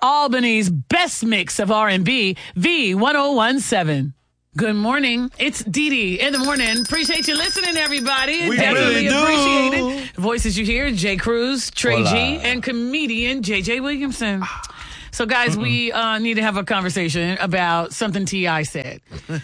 Albany's best mix of R&B, V1017. Good morning. It's Dee Dee in the morning. Appreciate you listening, everybody. We Definitely really do. appreciate it. The voices you hear, Jay Cruz, Trey Hola. G, and comedian JJ Williamson. So, guys, we need to have a conversation about something T.I. said.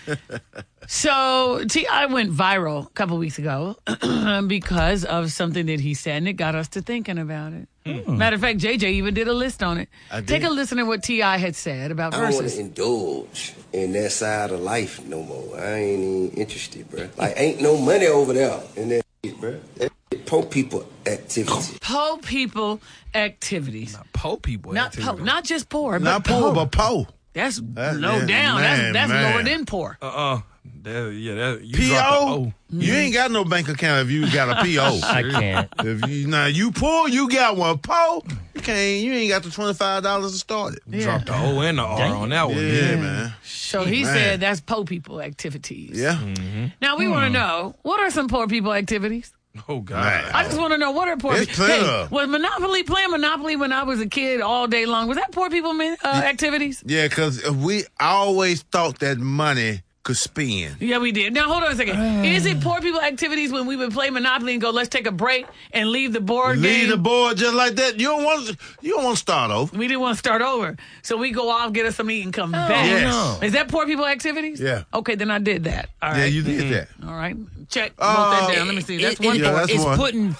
So, T.I. went viral a couple weeks ago because of something that he said, and it got us to thinking about it. Matter of fact, JJ even did a list on it. Take a listen to what T.I. had said about I don't want verses. to indulge in that side of life no more. I ain't even interested, bro. Like, ain't no money over there in that shit, bro. That shit poor people activity. Poor people activities. Not poor people. Not not just poor, Not but poor, but poor. That's That- low yeah, down. man, That's man. lower than poor. You P.O.? You ain't got no bank account if you got a P.O. I can't. If you poor, you got one. Poor, you ain't got the $25 to start it. Yeah. Dropped the O and the R on that one. Yeah, man. So he Man. said that's poor people activities. Yeah. Now we want to know, what are some poor people activities? Oh, God. Man. I just want to know, what are poor It's people? plenty of. Was playing Monopoly when I was a kid all day long, was that poor people activities? Yeah, because we always thought that money could spend. Yeah, we did. Now, hold on a second. Is it poor people activities when we would play Monopoly and go, let's take a break and leave the board game? Leave the board just like that. You don't want to start over. We didn't want to start over. So we go off, get us some eat, and come back. Yes. Is that poor people activities? Yeah. Okay, then I did that. All right. Yeah, you did that. All right. Check. Wrote that down. Let me see. That's one Yeah, poor. that's It's one. putting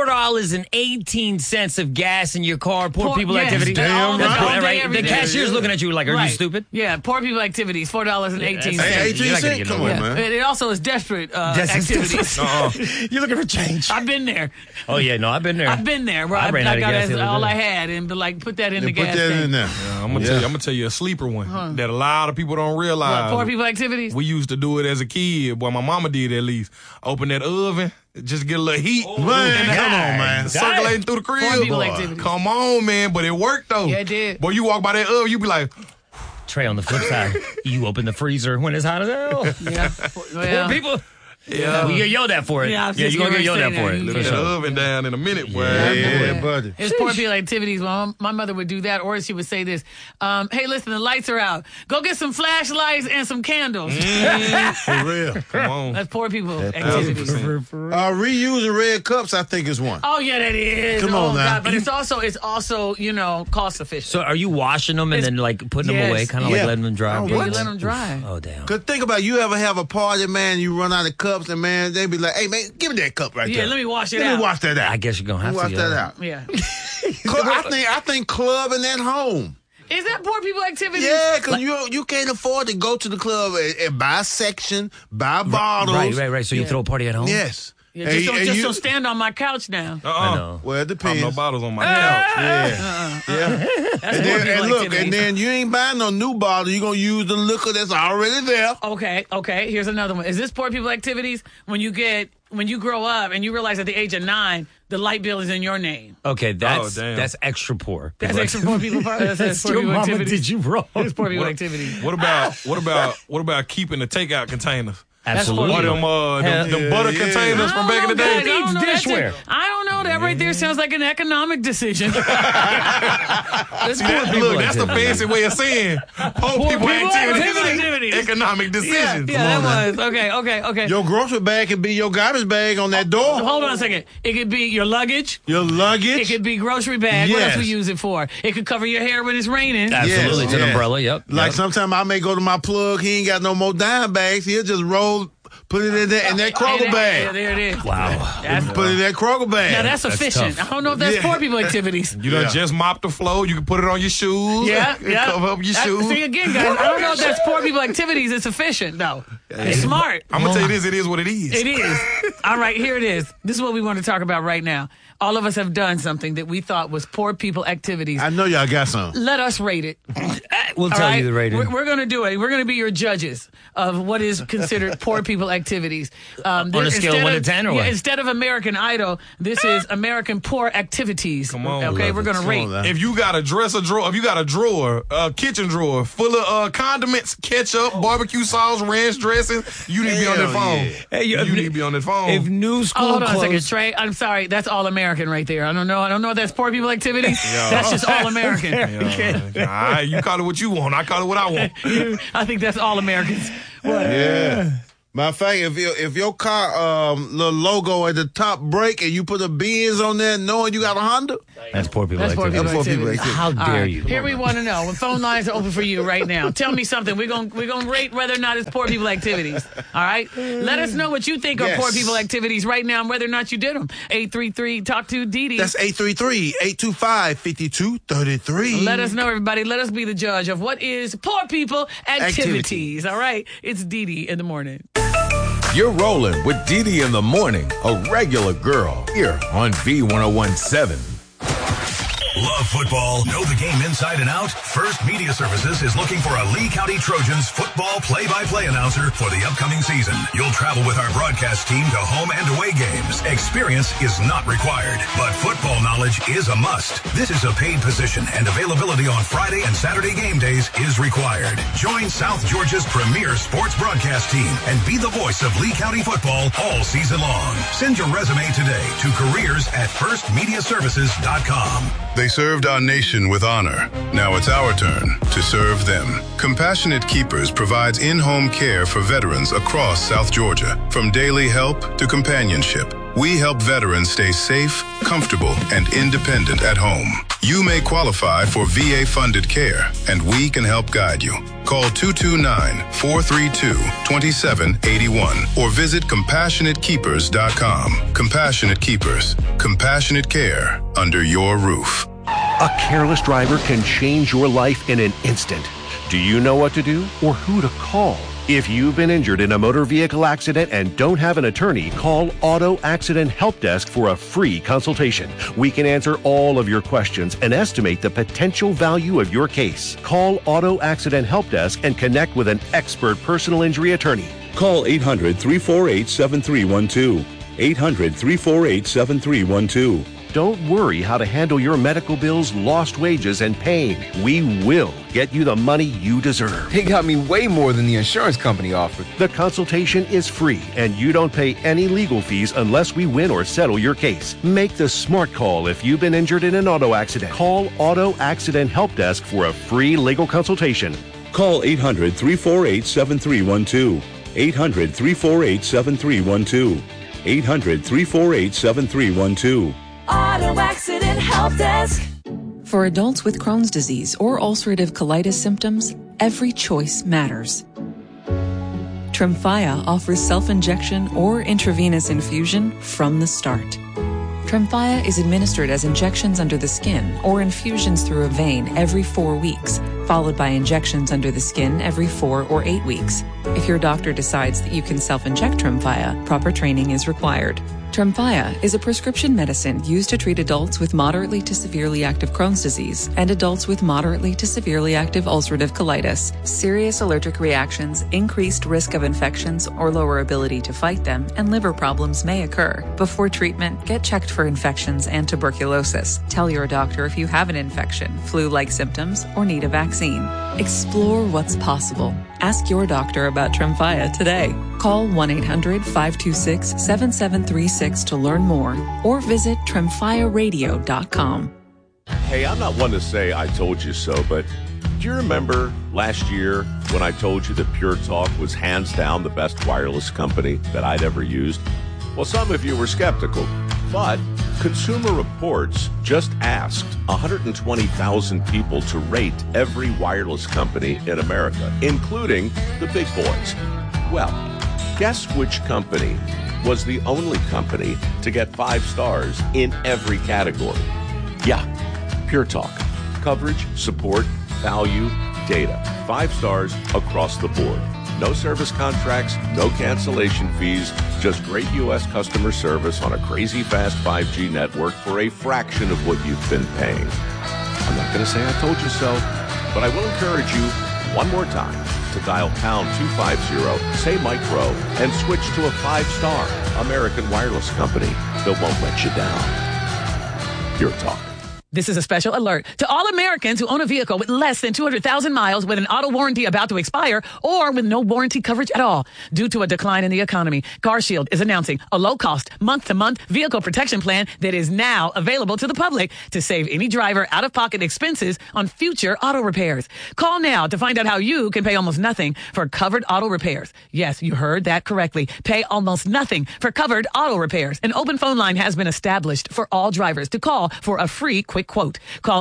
$4.18 of gas in your car. Poor people yes, activity. Damn That's right. poor, All day, right? every The day. cashier's looking at you like, are you Right. stupid? Yeah, poor people activities, $4.18. Hey, You're not gonna 18 get cents? Come nowhere. on, Yeah. man. It also is desperate activities. You're looking for change. I've been there. Oh, yeah, no, I've been there. I've been there. Where I I ran out of got gas the other all day. I had and like put that in the Put gas that tank. in there. I'm gonna tell you a sleeper one that a lot of people don't realize. What, poor people activities? We used to do it as a kid. Well, my mama did at least. Open that oven, just get a little heat. Man, come on, man. Circulating through the crib. Poor people Boy, activities. come on, man. But it worked, though. Yeah, it did. Boy, you walk by that oven, you be like, Trey, on the flip side, you open the freezer when it's hot as hell. Yeah. Poor people. yeah. We get yelled at for it. Yeah, I was you're just going to gonna get yelled say at for that. it. You For Look that sure. oven down in a minute, boy. Yeah, buddy. It's poor people activities. Well, my mother would do that, or she would say this: "Hey, listen, the lights are out. Go get some flashlights and some candles." For real. Come on. That's poor people activities. 1,000%. Reusing red cups, I think, is one. Oh yeah, that is. Come oh, on now. God. But it's also cost efficient. So are you washing them and then like putting them Yes. away, kind of Yeah. like letting them dry? Oh, yeah, what? you let them dry. Oh, damn. Because think about it, you ever have a party, man, you run out of cups, and, man, they be like, hey, man, give me that cup right Yeah, there. let me wash it Let out. me wash that out. I guess you're going to have Wash to. that yeah. out. Yeah. I think clubbing at home. Is that poor people activities? Yeah, because you can't afford to go to the club and buy a section, buy bottles. Right. So you throw a party at home? Yes. Yeah, And- just and you- don't stand on my couch now. I know. Well, it Pop depends. no bottles on my couch. Yeah. Yeah. That's And, poor then, people and look, activities. and then you ain't buying no new bottle. You're going to use the liquor that's already there. Okay. Here's another one. Is this poor people activities when you grow up and you realize at the age of 9 the light bill is in your name? Okay, that's damn. extra poor. That's extra poor people. That's poor your people mama activities. did you wrong. It's poor people activities. What about keeping the takeout containers? Absolutely. Or them butter yeah. containers from back in the day? dishware. I don't know. That right there sounds like an economic decision. That's poor people Look, that's the activity. fancy way of saying poor people activities. activities. Economic decisions. Yeah, that was. Okay. Your grocery bag can be your garbage bag on that door. Hold on a second. It could be your luggage. Your luggage. It could be grocery bag. What else Yes. we use it for? It could cover your hair when it's raining. Absolutely. It's an Yes. umbrella. Yep. Like Yep. sometimes I may go to my plug. He ain't got no more dime bags. He'll just put it in that Kroger Yeah, bag. there it is. Wow. Put it in that Kroger bag. Now that's efficient. tough. I don't know if that's Yeah. poor people activities. You done Yeah. just mopped the floor. You can put it on your shoes. Yeah. Cover up your shoes. See again, guys. I don't know if that's poor people activities. It's efficient though. It's smart. I'm going to tell you this. It is what it is. It is. All right, here it is. This is what we want to talk about right now. All of us have done something that we thought was poor people activities. I know y'all got some. Let us rate it. We'll All tell right? you the rating. We're going to do it. We're going to be your judges of what is considered poor people activities. On a scale of 1 to 10 or what? Instead of American Idol, this is American Poor Activities. Come on, Okay, love we're it. going to Come rate. on, now. If you got a kitchen drawer full of condiments, ketchup, barbecue sauce, ranch dressing, you need to be on that Hell phone. yeah. Hey, you need to be on that phone. If new school Oh, hold on a second, closed, Trey. I'm sorry. That's all American. American right there. I don't know if that's poor people activities. That's just all American. You call it what you want. I call it what I want. I think that's all Americans. Yeah. Matter of fact, if your car little logo at the top break and you put a Benz on there knowing you got a Honda, That's poor people That's poor activity. people That's poor people activity. activity. How All dare right, you? Here we want to know. When phone lines are open for you right now. Tell me something. We're gonna rate whether or not it's poor people activities. All right. Let us know what you think are Yes. poor people activities right now and whether or not you did them. 833 Talk to Didi. that's 833-825-5233. Let us know, everybody. Let us be the judge of what is poor people activities. All right. It's Didi in the morning. You're rolling with Didi in the morning, a regular girl, here on V1017. Love football? Know the game inside and out? First Media Services is looking for a Lee County Trojans football play-by-play announcer for the upcoming season. You'll travel with our broadcast team to home and away games. Experience is not required, but football knowledge is a must. This is a paid position, and availability on Friday and Saturday game days is required. Join South Georgia's premier sports broadcast team and be the voice of Lee County football all season long. Send your resume today to careers@firstmediaservices.com. They served our nation with honor. Now it's our turn to serve them. Compassionate Keepers provides in-home care for veterans across South Georgia. From daily help to companionship, we help veterans stay safe, comfortable, and independent at home. You may qualify for VA-funded care, and we can help guide you. Call 229-432-2781 or visit CompassionateKeepers.com. Compassionate Keepers. Compassionate care under your roof. A careless driver can change your life in an instant. Do you know what to do or who to call? If you've been injured in a motor vehicle accident and don't have an attorney, call Auto Accident Help Desk for a free consultation. We can answer all of your questions and estimate the potential value of your case. Call Auto Accident Help Desk and connect with an expert personal injury attorney. Call 800-348-7312. 800-348-7312. Don't worry how to handle your medical bills, lost wages, and pain. We will get you the money you deserve. They got me way more than the insurance company offered. The consultation is free, and you don't pay any legal fees unless we win or settle your case. Make the smart call if you've been injured in an auto accident. Call Auto Accident Help Desk for a free legal consultation. Call 800-348-7312. 800-348-7312. 800-348-7312. Auto Accident Help Desk. For adults with Crohn's disease or ulcerative colitis symptoms, every choice matters. Tremfya offers self-injection or intravenous infusion from the start. Tremfya is administered as injections under the skin or infusions through a vein every 4 weeks, followed by injections under the skin every 4 or 8 weeks. If your doctor decides that you can self-inject Tremfya, proper training is required. Tremfya is a prescription medicine used to treat adults with moderately to severely active Crohn's disease and adults with moderately to severely active ulcerative colitis. Serious allergic reactions, increased risk of infections or lower ability to fight them, and liver problems may occur. Before treatment, get checked for infections and tuberculosis. Tell your doctor if you have an infection, flu-like symptoms, or need a vaccine. Explore what's possible. Ask your doctor about Tremfya today. Call 1-800-526-7736 to learn more or visit TremfyaRadio.com. Hey, I'm not one to say I told you so, but do you remember last year when I told you that Pure Talk was hands down the best wireless company that I'd ever used? Well, some of you were skeptical, but Consumer Reports just asked 120,000 people to rate every wireless company in America, including the big boys. Well, guess which company was the only company to get 5 stars in every category? Yeah, Pure Talk. Coverage, support, value, data. 5 stars across the board. No service contracts, no cancellation fees, just great U.S. customer service on a crazy fast 5G network for a fraction of what you've been paying. I'm not going to say I told you so, but I will encourage you one more time to dial pound 250, say Mike Rowe, and switch to a 5-star American wireless company that won't let you down. Pure Talk. This is a special alert to all Americans who own a vehicle with less than 200,000 miles with an auto warranty about to expire or with no warranty coverage at all. Due to a decline in the economy, CarShield is announcing a low-cost, month-to-month vehicle protection plan that is now available to the public to save any driver out-of-pocket expenses on future auto repairs. Call now to find out how you can pay almost nothing for covered auto repairs. Yes, you heard that correctly. Pay almost nothing for covered auto repairs. An open phone line has been established for all drivers to call for a free quick quote. Call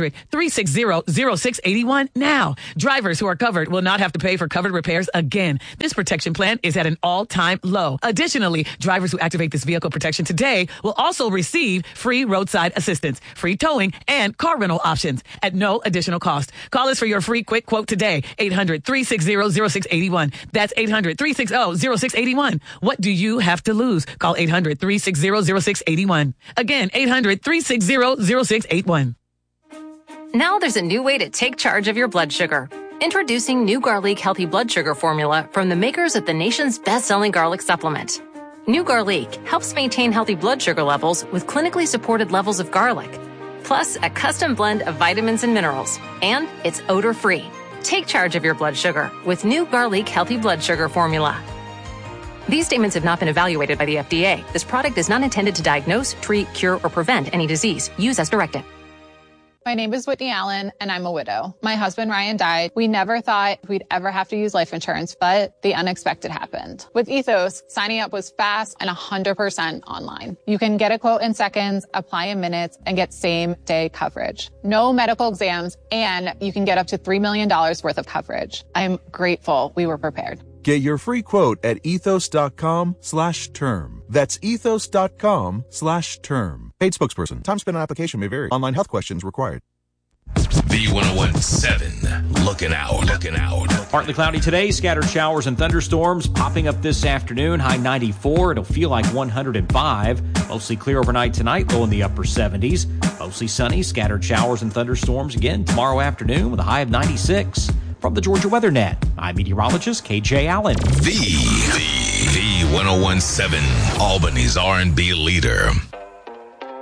800-360-0681 now. Drivers who are covered will not have to pay for covered repairs again. This protection plan is at an all-time low. Additionally, drivers who activate this vehicle protection today will also receive free roadside assistance, free towing, and car rental options at no additional cost. Call us for your free quick quote today. 800-360-0681. That's 800-360-0681. What do you have to lose? Call 800-360-0681. Again, 800-360-0681. Now there's a new way to take charge of your blood sugar. Introducing new Garlic Healthy Blood Sugar Formula from the makers of the nation's best-selling garlic supplement. New Garlic helps maintain healthy blood sugar levels with clinically supported levels of garlic, plus a custom blend of vitamins and minerals, and it's odor-free. Take charge of your blood sugar with New Garlic Healthy Blood Sugar Formula. These statements have not been evaluated by the FDA. This product is not intended to diagnose, treat, cure, or prevent any disease. Use as directed. My name is Whitney Allen, and I'm a widow. My husband, Ryan, died. We never thought we'd ever have to use life insurance, but the unexpected happened. With Ethos, signing up was fast and 100% online. You can get a quote in seconds, apply in minutes, and get same-day coverage. No medical exams, and you can get up to $3 million worth of coverage. I'm grateful we were prepared. Get your free quote at ethos.com/term. That's ethos.com/term. Paid spokesperson. Time spent on application may vary. Online health questions required. V1017, looking out. Partly cloudy today, scattered showers and thunderstorms popping up this afternoon. High 94, it'll feel like 105. Mostly clear overnight tonight, low in the upper 70s. Mostly sunny, scattered showers and thunderstorms again tomorrow afternoon with a high of 96. From the Georgia Weather Net, I'm meteorologist KJ Allen. V1017, Albany's R&B leader.